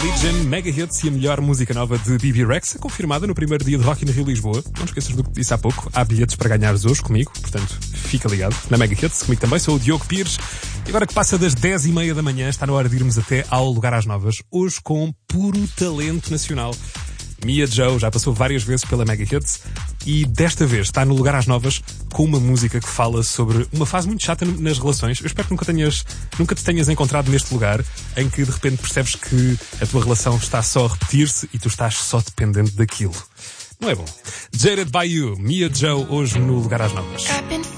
Religion, Mega Hits e a melhor música nova de Bibi Rexa, confirmada no primeiro dia de Rock in Rio Lisboa. Não esqueças do que disse há pouco, há bilhetes para ganhares hoje comigo, portanto fica ligado na Mega Hits, comigo também, sou o Diogo Pires. E agora que passa das 10h30 da manhã, está na hora de irmos até ao Lugar às Novas, hoje com puro talento nacional. Mia Joe já passou várias vezes pela Mega Hits e desta vez está no Lugar às Novas com uma música que fala sobre uma fase muito chata nas relações. Eu espero que nunca te tenhas encontrado neste lugar em que de repente percebes que a tua relação está só a repetir-se e tu estás só dependente daquilo. Não é bom. Jaded by You, Mia Joe, hoje no Lugar às Novas.